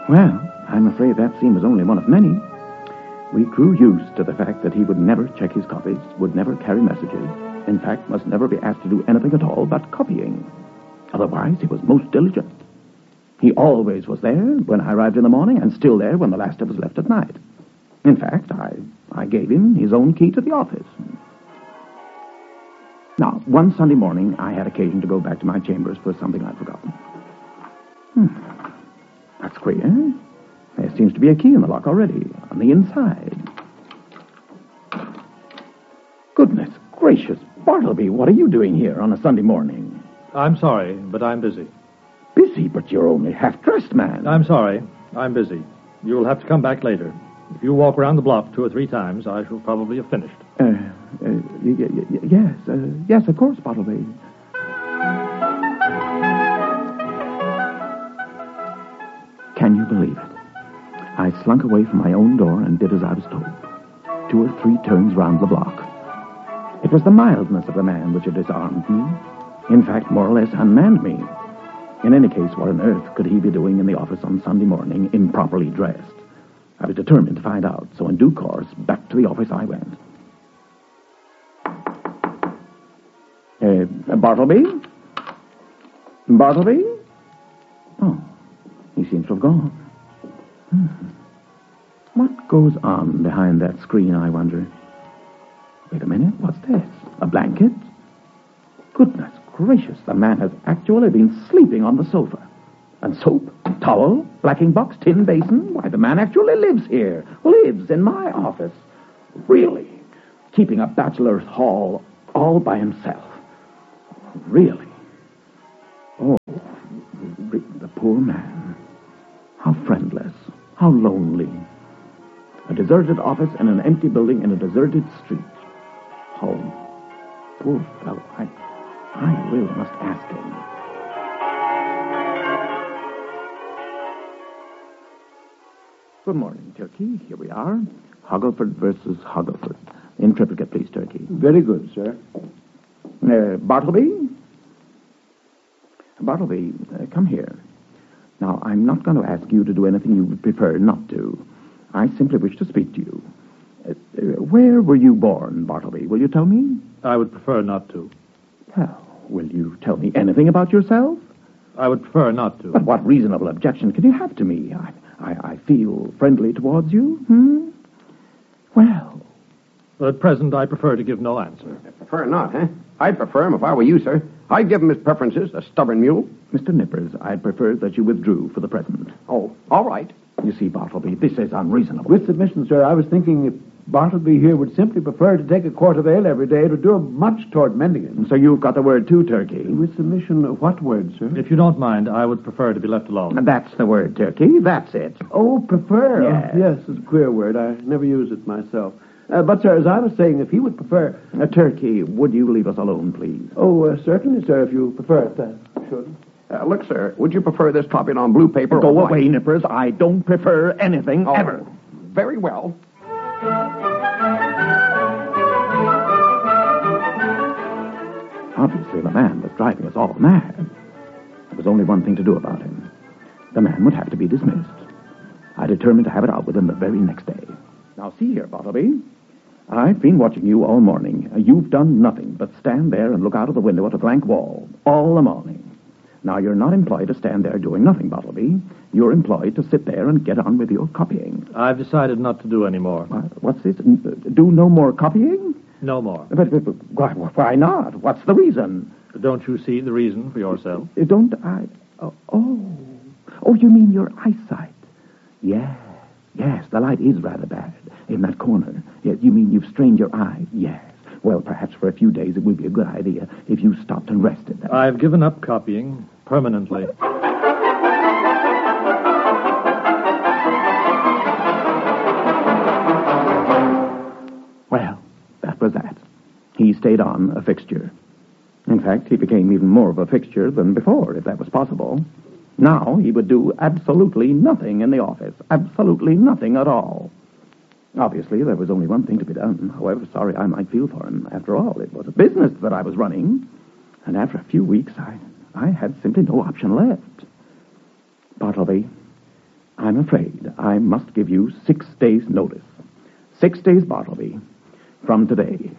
Well, I'm afraid that scene was only one of many. We grew used to the fact that he would never check his copies, would never carry messages, in fact, must never be asked to do anything at all but copying. Otherwise, he was most diligent. He always was there when I arrived in the morning and still there when the last of us left at night. In fact, I gave him his own key to the office. Now, one Sunday morning, I had occasion to go back to my chambers for something I'd forgotten. That's queer. There seems to be a key in the lock already, on the inside. Goodness gracious, Bartleby, what are you doing here on a Sunday morning? I'm sorry, but I'm busy. Busy, but you're only half-dressed, man. I'm sorry. I'm busy. You'll have to come back later. If you walk around the block 2 or 3 times, I shall probably have finished. Yes, of course, Bartleby. Can you believe it? I slunk away from my own door and did as I was told. 2 or 3 turns round the block. It was the mildness of the man which had disarmed me. In fact, more or less unmanned me. In any case, what on earth could he be doing in the office on Sunday morning, improperly dressed? I was determined to find out, so in due course, back to the office I went. Bartleby? Bartleby? Oh, he seems to have gone. What goes on behind that screen, I wonder? Wait a minute, what's this? A blanket? Goodness gracious, the man has actually been sleeping on the sofa. And soap, towel, blacking box, tin basin. Why, the man actually lives here. Lives in my office. Really? Keeping a bachelor's hall all by himself. Really? Oh, the poor man. How friendless. How lonely. A deserted office in an empty building in a deserted street. Home. Poor fellow. I really must ask him. Good morning, Turkey. Here we are. Hoggleford versus Hoggleford. In triplicate, please, Turkey. Very good, sir. Bartleby? Bartleby, come here. Now, I'm not going to ask you to do anything you would prefer not to. I simply wish to speak to you. Where were you born, Bartleby? Will you tell me? I would prefer not to. Well, will you tell me anything about yourself? I would prefer not to. But what reasonable objection can you have to me? I feel friendly towards you. Well. At present, I prefer to give no answer. Prefer not, huh? I'd prefer him if I were you, sir. I'd give him his preferences, a stubborn mule. Mr. Nippers, I'd prefer that you withdrew for the present. Oh, all right. You see, Bartleby, this is unreasonable. With submission, sir, I was thinking if Bartleby here would simply prefer to take a quart of ale every day, it would do much toward mending it. And so you've got the word too, Turkey. With submission, what word, sir? If you don't mind, I would prefer to be left alone. And that's the word, Turkey. That's it. Oh, prefer? Yes. Oh, yes, it's a queer word. I never use it myself. But, sir, as I was saying, if he would prefer... Turkey, would you leave us alone, please? Oh, certainly, sir, if you prefer it, I should. Look, sir, would you prefer this copied on blue paper Go or white? away, Nippers. I don't prefer anything ever. Very well. Obviously, the man was driving us all mad. There was only one thing to do about him. The man would have to be dismissed. I determined to have it out with him the very next day. Now, see here, Bartleby. I've been watching you all morning. You've done nothing but stand there and look out of the window at a blank wall all the morning. Now, you're not employed to stand there doing nothing, Bartleby. You're employed to sit there and get on with your copying. I've decided not to do any more. What's this? Do no more copying? No more. But why not? What's the reason? Don't you see the reason for yourself? Don't I? Oh, you mean your eyesight? Yes, the light is rather bad in that corner. Yes, you mean you've strained your eye? Yes. Well, perhaps for a few days it would be a good idea if you stopped and rested. I've given up copying permanently. Well, that was that. He stayed on a fixture. In fact, he became even more of a fixture than before, if that was possible. Now he would do absolutely nothing in the office. Absolutely nothing at all. Obviously, there was only one thing to be done, however sorry I might feel for him. After all, it was a business that I was running. And after a few weeks, I had simply no option left. Bartleby, I'm afraid I must give you 6 days' notice. 6 days, Bartleby, from today.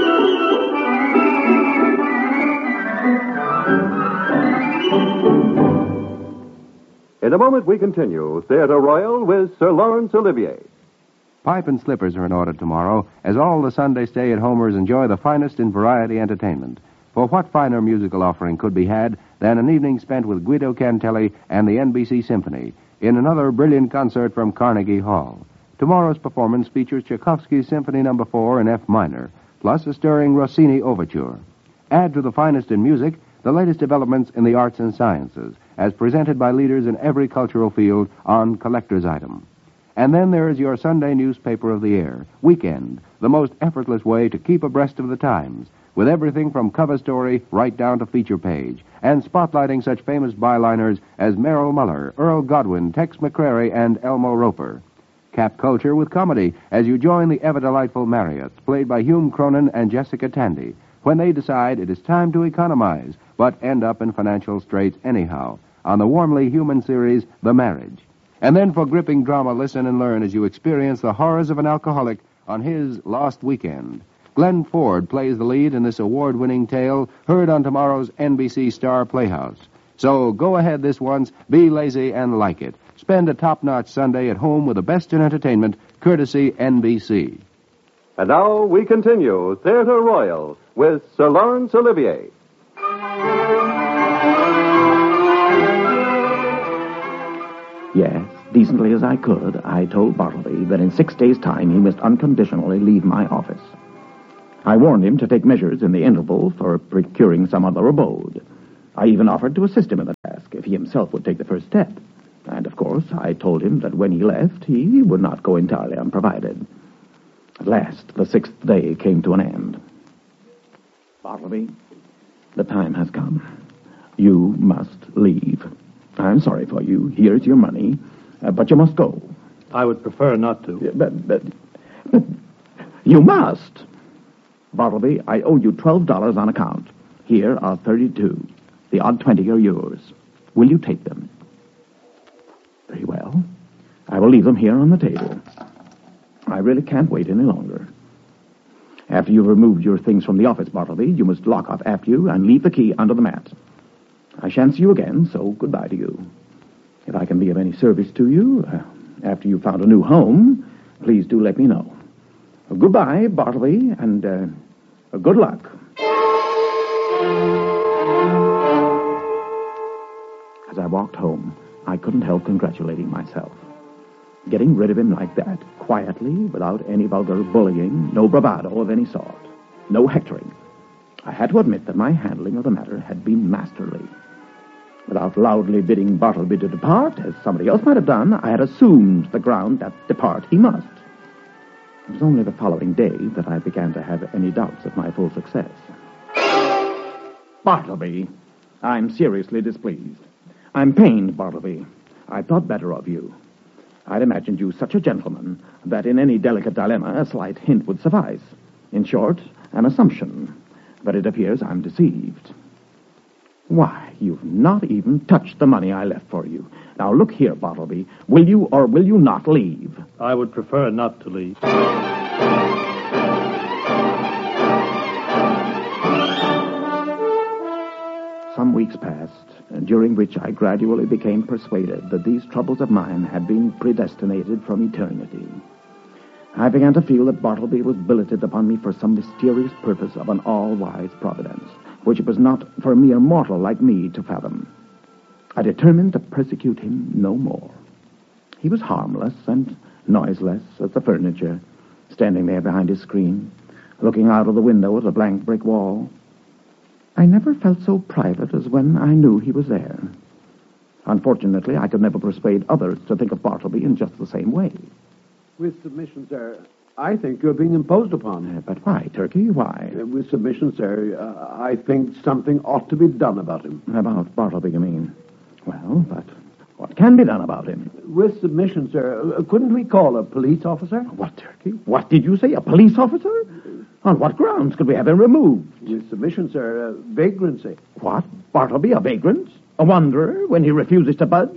In a moment, we continue Theatre Royal with Sir Laurence Olivier. Pipe and slippers are in order tomorrow, as all the Sunday stay-at-homers enjoy the finest in variety entertainment. For what finer musical offering could be had than an evening spent with Guido Cantelli and the NBC Symphony in another brilliant concert from Carnegie Hall? Tomorrow's performance features Tchaikovsky's Symphony No. 4 in F minor, plus a stirring Rossini overture. Add to the finest in music the latest developments in the arts and sciences, as presented by leaders in every cultural field on Collector's Item. And then there is your Sunday newspaper of the air, Weekend, the most effortless way to keep abreast of the times, with everything from cover story right down to feature page, and spotlighting such famous byliners as Merrill Muller, Earl Godwin, Tex McCrary, and Elmo Roper. Cap culture with comedy as you join the ever-delightful Marriotts, played by Hume Cronin and Jessica Tandy, when they decide it is time to economize, but end up in financial straits anyhow, on the warmly human series, The Marriage. And then for gripping drama, listen and learn as you experience the horrors of an alcoholic on his Lost Weekend. Glenn Ford plays the lead in this award-winning tale, heard on tomorrow's NBC Star Playhouse. So go ahead this once, be lazy and like it. Spend a top-notch Sunday at home with the best in entertainment, courtesy NBC. And now we continue Theatre Royal with Sir Laurence Olivier. Yes, decently as I could, I told Bartleby that in 6 days' time he must unconditionally leave my office. I warned him to take measures in the interval for procuring some other abode. I even offered to assist him in the task if he himself would take the first step. And, of course, I told him that when he left, he would not go entirely unprovided. At last, the 6th day came to an end. Bartleby, the time has come. You must leave. I'm sorry for you. Here's your money, but you must go. I would prefer not to. But you must. Bartleby, I owe you $12 on account. Here are 32. The odd 20 are yours. Will you take them? Very well. I will leave them here on the table. I really can't wait any longer. After you've removed your things from the office, Bartleby, you must lock off after you and leave the key under the mat. I shan't see you again, so goodbye to you. If I can be of any service to you, after you've found a new home, please do let me know. Goodbye, Bartleby, and good luck. As I walked home, I couldn't help congratulating myself. Getting rid of him like that, quietly, without any vulgar bullying, no bravado of any sort, no hectoring. I had to admit that my handling of the matter had been masterly. Without loudly bidding Bartleby to depart, as somebody else might have done, I had assumed the ground that depart he must. It was only the following day that I began to have any doubts of my full success. Bartleby, I'm seriously displeased. I'm pained, Bartleby. I thought better of you. I'd imagined you such a gentleman that in any delicate dilemma a slight hint would suffice. In short, an assumption. But it appears I'm deceived. Why, you've not even touched the money I left for you. Now, look here, Bartleby. Will you or will you not leave? I would prefer not to leave. Some weeks passed, during which I gradually became persuaded that these troubles of mine had been predestinated from eternity. I began to feel that Bartleby was billeted upon me for some mysterious purpose of an all-wise providence, which it was not for a mere mortal like me to fathom. I determined to persecute him no more. He was harmless and noiseless as the furniture, standing there behind his screen, looking out of the window at a blank brick wall. I never felt so private as when I knew he was there. Unfortunately, I could never persuade others to think of Bartleby in just the same way. With submission, sir, I think you're being imposed upon. But why, Turkey? Why? With submission, sir, I think something ought to be done about him. About Bartleby, you mean? Well, but what can be done about him? With submission, sir, couldn't we call a police officer? What, Turkey? What did you say? A police officer? On what grounds could we have him removed? With submission, sir, vagrancy. What? Bartleby, a vagrant? A wanderer when he refuses to budge?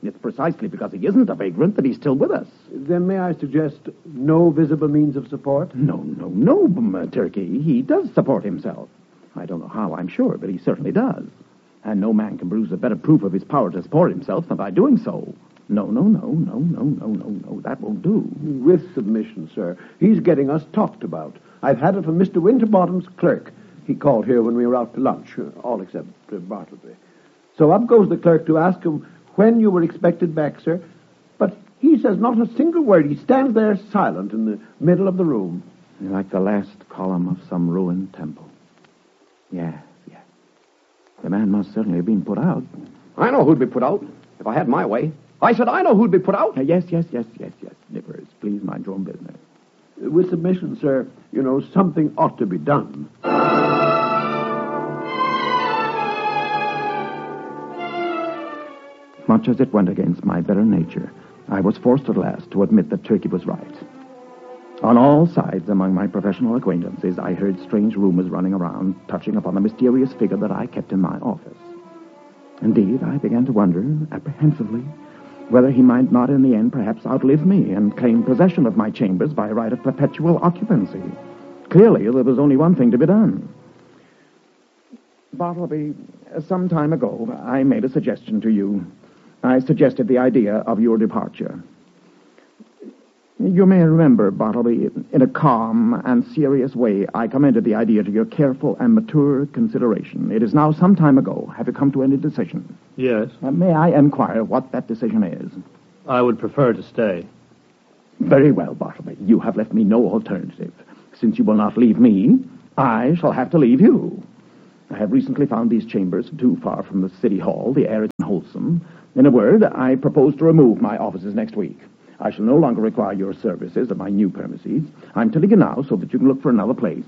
It's precisely because he isn't a vagrant that he's still with us. Then may I suggest no visible means of support? No, Turkey. He does support himself. I don't know how, I'm sure, but he certainly does. And no man can produce a better proof of his power to support himself than by doing so. No. That won't do. With submission, sir. He's getting us talked about. I've had it from Mr. Winterbottom's clerk. He called here when we were out to lunch, all except Bartleby. So up goes the clerk to ask him when you were expected back, sir. But he says not a single word. He stands there silent in the middle of the room. Like the last column of some ruined temple. Yes. The man must certainly have been put out. I know who'd be put out if I had my way. I said I know who'd be put out. Yes. Nippers, please mind your own business. With submission, sir, something ought to be done. Much as it went against my better nature, I was forced at last to admit that Turkey was right. On all sides among my professional acquaintances, I heard strange rumors running around, touching upon the mysterious figure that I kept in my office. Indeed, I began to wonder, apprehensively, whether he might not in the end perhaps outlive me and claim possession of my chambers by right of perpetual occupancy. Clearly, there was only one thing to be done. Bartleby, some time ago, I made a suggestion to you. I suggested the idea of your departure. You may remember, Bartleby, in a calm and serious way, I commended the idea to your careful and mature consideration. It is now some time ago. Have you come to any decision? Yes. May I inquire what that decision is? I would prefer to stay. Very well, Bartleby. You have left me no alternative. Since you will not leave me, I shall have to leave you. I have recently found these chambers too far from the city hall. The air is unwholesome. In a word, I propose to remove my offices next week. I shall no longer require your services at my new premises. I'm telling you now so that you can look for another place.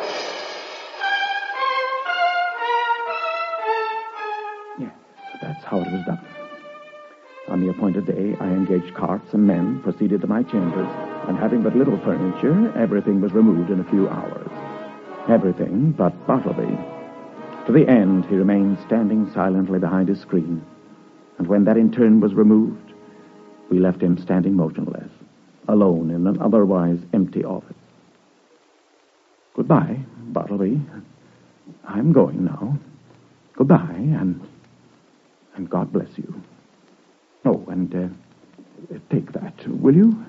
Yes, that's how it was done. On the appointed day, I engaged carts and men, proceeded to my chambers, and having but little furniture, everything was removed in a few hours. Everything but Bartleby. To the end, he remained standing silently behind his screen. And when that in turn was removed, we left him standing motionless, alone in an otherwise empty office. Goodbye, Bartleby. I'm going now. Goodbye, and God bless you. Oh, and take that, will you?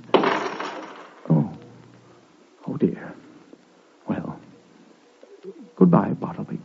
Oh dear. Well, goodbye, Bartleby.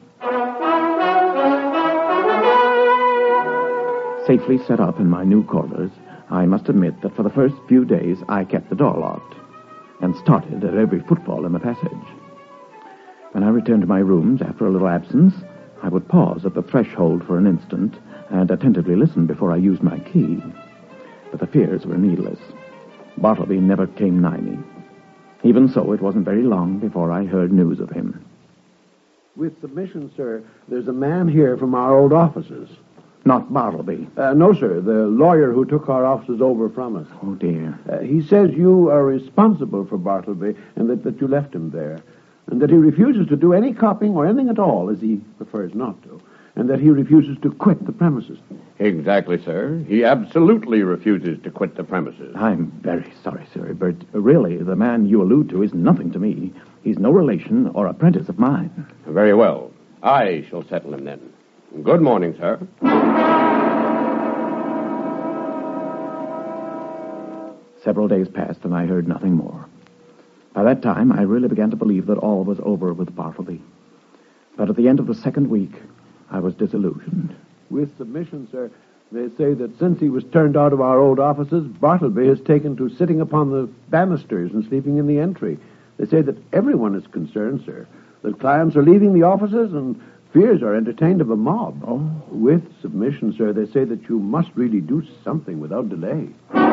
Safely set up in my new quarters, I must admit that for the first few days I kept the door locked and started at every footfall in the passage. When I returned to my rooms after a little absence, I would pause at the threshold for an instant and attentively listen before I used my key. But the fears were needless. Bartleby never came nigh me. Even so, it wasn't very long before I heard news of him. With submission, sir, there's a man here from our old offices. Not Bartleby. No, sir. The lawyer who took our offices over from us. Oh, dear. He says you are responsible for Bartleby and that you left him there. And that he refuses to do any copying or anything at all, as he prefers not to. And that he refuses to quit the premises. Exactly, sir. He absolutely refuses to quit the premises. I'm very sorry, sir, but really, the man you allude to is nothing to me. He's no relation or apprentice of mine. Very well. I shall settle him then. Good morning, sir. Several days passed, and I heard nothing more. By that time, I really began to believe that all was over with Bartleby. But at the end of the second week, I was disillusioned. With submission, sir, they say that since he was turned out of our old offices, Bartleby has taken to sitting upon the banisters and sleeping in the entry. They say that everyone is concerned, sir, that clients are leaving the offices and fears are entertained of a mob. Oh. With submission, sir, they say that you must really do something without delay.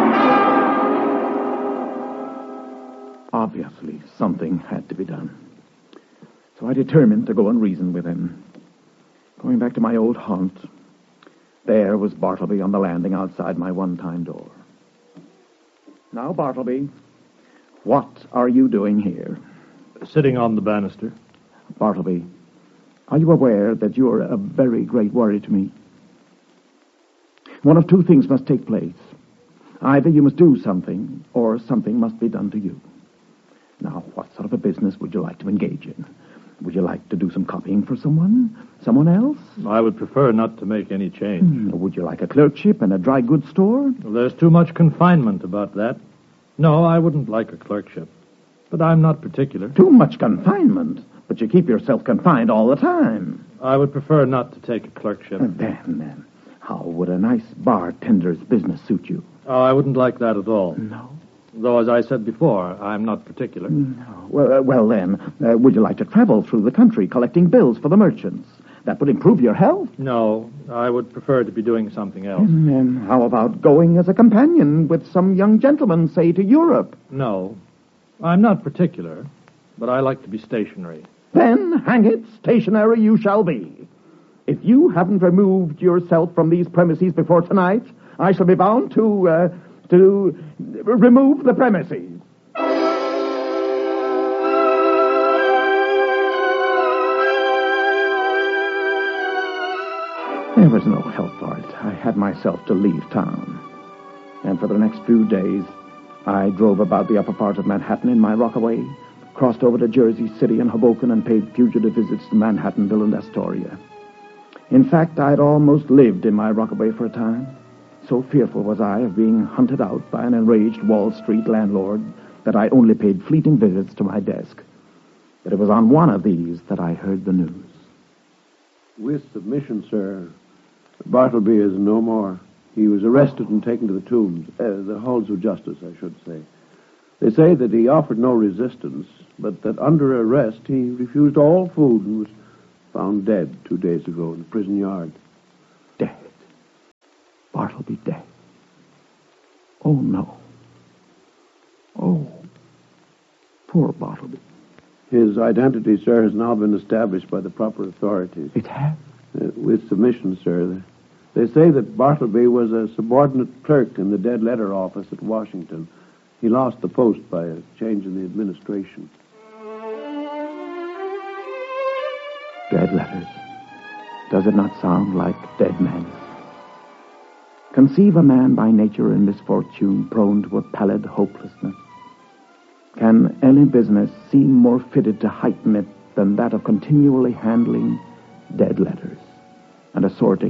Obviously, something had to be done. So I determined to go and reason with him. Going back to my old haunt, there was Bartleby on the landing outside my one-time door. Now, Bartleby, what are you doing here? Sitting on the banister. Bartleby, are you aware that you're a very great worry to me? One of two things must take place. Either you must do something, or something must be done to you. Now, what sort of a business would you like to engage in? Would you like to do some copying for someone? Someone else? I would prefer not to make any change. Would you like a clerkship in a dry goods store? Well, there's too much confinement about that. No, I wouldn't like a clerkship. But I'm not particular. Too much confinement, but you keep yourself confined all the time. I would prefer not to take a clerkship. Then, how would a nice bartender's business suit you? Oh, I wouldn't like that at all. No. Though, as I said before, I'm not particular. No. Well, then, would you like to travel through the country collecting bills for the merchants? That would improve your health. No, I would prefer to be doing something else. And then how about going as a companion with some young gentleman, say, to Europe? No, I'm not particular, but I like to be stationary. Then, hang it, stationary you shall be. If you haven't removed yourself from these premises before tonight, I shall be bound to remove the premises. There was no help for it. I had myself to leave town. And for the next few days, I drove about the upper part of Manhattan in my Rockaway, crossed over to Jersey City and Hoboken, and paid fugitive visits to Manhattanville and Astoria. In fact, I'd almost lived in my Rockaway for a time. So fearful was I of being hunted out by an enraged Wall Street landlord that I only paid fleeting visits to my desk. But it was on one of these that I heard the news. With submission, sir, Bartleby is no more. He was arrested and taken to the Tombs, the halls of justice, I should say. They say that he offered no resistance, but that under arrest he refused all food and was found dead 2 days ago in the prison yard. Dead. Bartleby dead. Oh, no. Oh, poor Bartleby. His identity, sir, has now been established by the proper authorities. It has? With submission, sir. They say that Bartleby was a subordinate clerk in the dead letter office at Washington. He lost the post by a change in the administration. Dead letters. Does it not sound like dead men? Conceive a man by nature in misfortune, prone to a pallid hopelessness. Can any business seem more fitted to heighten it than that of continually handling dead letters and assorting